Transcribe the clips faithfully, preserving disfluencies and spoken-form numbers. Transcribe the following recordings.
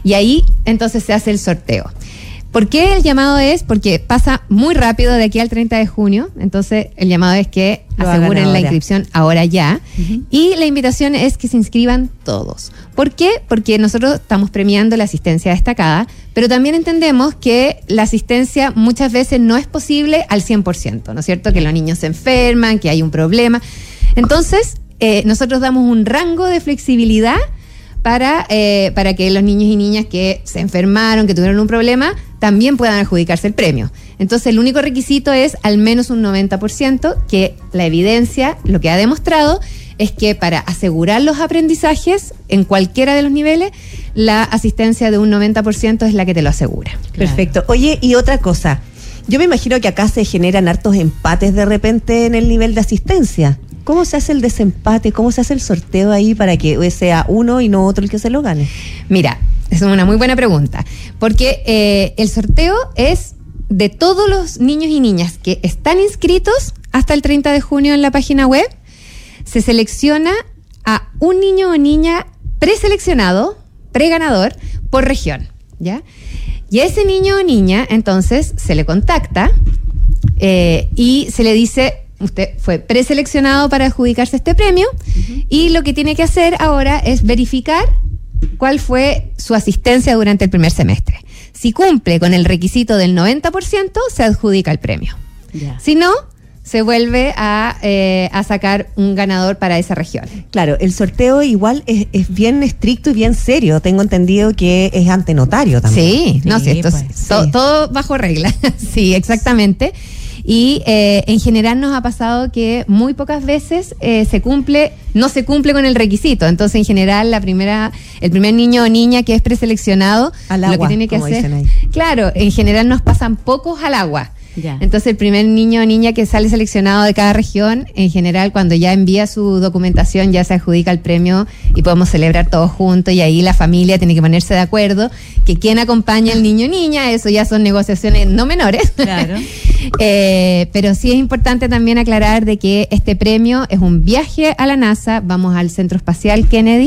Y ahí entonces se hace el sorteo. ¿Por qué el llamado es? Porque pasa muy rápido de aquí al treinta de junio, entonces el llamado es que Lo aseguren hagan la ahora. inscripción ahora ya, uh-huh. Y la invitación es que se inscriban todos. ¿Por qué? Porque nosotros estamos premiando la asistencia destacada, pero también entendemos que la asistencia muchas veces no es posible al cien por ciento, ¿no es cierto? Que los niños se enferman, que hay un problema. Entonces, eh, nosotros damos un rango de flexibilidad para, eh, para que los niños y niñas que se enfermaron, que tuvieron un problema, también puedan adjudicarse el premio. Entonces, el único requisito es al menos un noventa por ciento, que la evidencia lo que ha demostrado es que para asegurar los aprendizajes en cualquiera de los niveles, la asistencia de un noventa por ciento es la que te lo asegura. Perfecto. Claro. Oye, y otra cosa, yo me imagino que acá se generan hartos empates de repente en el nivel de asistencia. ¿Cómo se hace el desempate? ¿Cómo se hace el sorteo ahí para que sea uno y no otro el que se lo gane? Mira, es una muy buena pregunta, porque eh, el sorteo es de todos los niños y niñas que están inscritos hasta el treinta de junio en la página web. Se selecciona a un niño o niña preseleccionado, preganador, por región, ¿ya? Y a ese niño o niña, entonces, se le contacta eh, y se le dice: usted fue preseleccionado para adjudicarse este premio, uh-huh. Y lo que tiene que hacer ahora es verificar cuál fue su asistencia durante el primer semestre. Si cumple con el requisito del noventa por ciento, se adjudica el premio. Yeah. Si no, se vuelve a, eh, a sacar un ganador para esa región. Claro, el sorteo igual es, es bien estricto y bien serio. Tengo entendido que es ante notario también. Sí, sí, no, sí, esto pues, es to, sí. todo bajo regla. Sí, exactamente. Y eh, en general nos ha pasado que muy pocas veces eh, se cumple, no se cumple con el requisito. Entonces, en general, la primera, el primer niño o niña que es preseleccionado, al agua, lo que tiene que como hacer, dicen ahí. Claro, en general nos pasan pocos al agua. Ya. Entonces, el primer niño o niña que sale seleccionado de cada región, en general, cuando ya envía su documentación, ya se adjudica el premio y podemos celebrar todos juntos. Y ahí la familia tiene que ponerse de acuerdo que quién acompaña al niño o niña, eso ya son negociaciones no menores. Claro. eh, pero sí es importante también aclarar de que este premio es un viaje a la NASA, vamos al Centro Espacial Kennedy,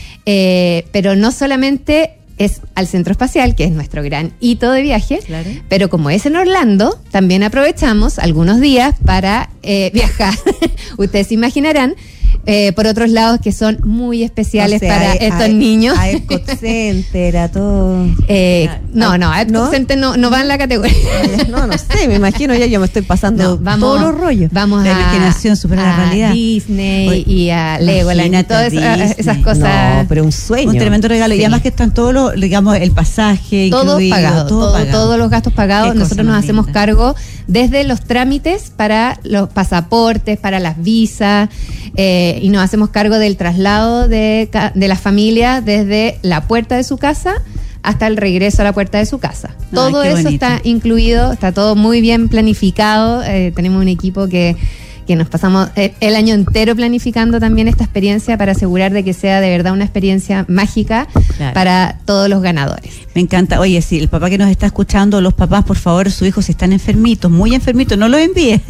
eh, pero no solamente es al Centro Espacial, que es nuestro gran hito de viaje, claro. Pero como es en Orlando, también aprovechamos algunos días para eh, viajar. Ustedes se imaginarán, eh, por otros lados que son muy especiales, o sea, para a, estos a, niños. A Epcot Center, a todo. Eh, no, no, a Epcot ¿No? Center no, no va en la categoría. No, no sé, me imagino, ya yo me estoy pasando no, vamos, todos los rollos. Vamos la a, imaginación supera la realidad. Disney Oye, y a Legoland y todas esas, esas cosas. No, pero un sueño. Un tremendo regalo. Sí. Y además que están todos los, digamos, el pasaje todo incluido, pagado, todo todo, pagado. todos los gastos pagados. Qué Nosotros nos hacemos linda. cargo desde los trámites para los pasaportes, para las visas, eh, y nos hacemos cargo del traslado de, de las familias desde la puerta de su casa hasta el regreso a la puerta de su casa. Ay, todo eso bonito. está incluido, está todo muy bien planificado. Eh, tenemos un equipo que que nos pasamos el año entero planificando también esta experiencia para asegurar de que sea de verdad una experiencia mágica, claro, para todos los ganadores. Me encanta. Oye, si el papá que nos está escuchando, los papás, por favor, sus hijos están enfermitos, muy enfermitos, no los envíe.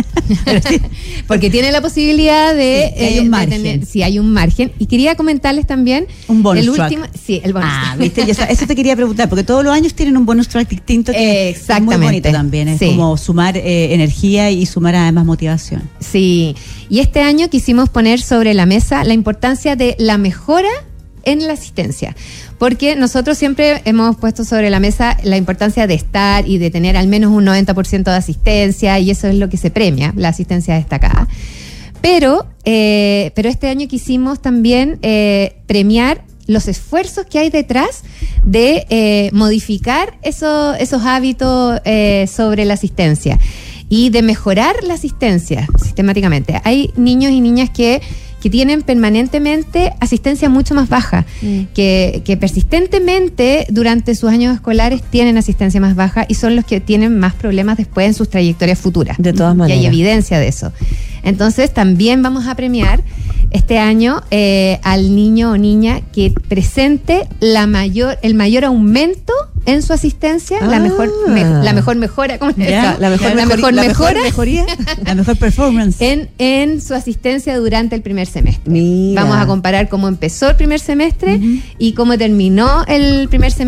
Porque tiene la posibilidad de... Sí, hay un eh, margen. de tener, sí, hay un margen. Y quería comentarles también... Un bonus el track. último, sí, el bonus Ah, track. viste, ya, eso te quería preguntar, porque todos los años tienen un bonus track distinto que Eh, exactamente. es muy bonito también. Es sí. como sumar eh, energía y sumar además motivación. Sí, y este año quisimos poner sobre la mesa la importancia de la mejora en la asistencia, porque nosotros siempre hemos puesto sobre la mesa la importancia de estar y de tener al menos un noventa por ciento de asistencia, y eso es lo que se premia, la asistencia destacada. Pero, eh, pero este año quisimos también eh, premiar los esfuerzos que hay detrás de eh, modificar eso, esos hábitos eh, sobre la asistencia y de mejorar la asistencia sistemáticamente. Hay niños y niñas que, que tienen permanentemente asistencia mucho más baja, mm. que, que persistentemente durante sus años escolares tienen asistencia más baja y son los que tienen más problemas después en sus trayectorias futuras. De todas maneras. Y hay evidencia de eso. Entonces también vamos a premiar este año eh, al niño o niña que presente la mayor, el mayor aumento en su asistencia, ah. la mejor me, la mejor mejora, ¿cómo se llama? La mejor, la mejor, la mejora, mejor mejoría, la mejor performance en, en su asistencia durante el primer semestre. Mira. Vamos a comparar cómo empezó el primer semestre, uh-huh, y cómo terminó el primer semestre